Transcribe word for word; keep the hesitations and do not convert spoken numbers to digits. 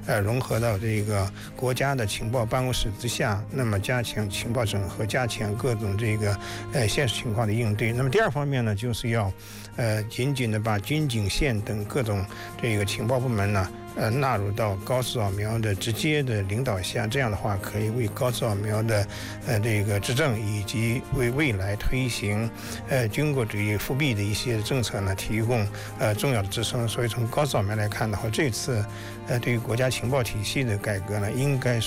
呃融合到这个国家的情报办公室之下，那么加强情报整合，加强各种这个呃现实情况的应对。那么第二方面呢，就是要呃紧紧的把军警线等各种这个情报部门呢。呃，纳入到高扫描的直接的领导下，这样的话可以为高扫描的呃这个执政以及为未来推行呃军国主义复辟的一些政策呢提供呃重要的支撑。所以从高扫描来看的话，这次呃对于国家情报体系的改革呢，应该